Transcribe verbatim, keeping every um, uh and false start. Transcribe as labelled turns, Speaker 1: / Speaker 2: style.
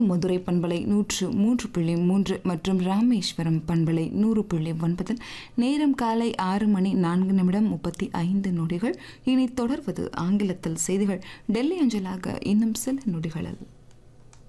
Speaker 1: மதுரை பண்பலை நூற்று மூன்று புள்ளி மூன்று மற்றும் ராமேஸ்வரம் பண்பலை நூறு புள்ளி ஒன்பதில் நேரம் காலை ஆறு மணி நான்கு நிமிடம் முப்பத்தி ஐந்து நொடிகள். இனி தொடர்வது ஆங்கிலத்தில் செய்திகள் டெல்லி அஞ்சலாக இன்னும் சில நொடிகளில்.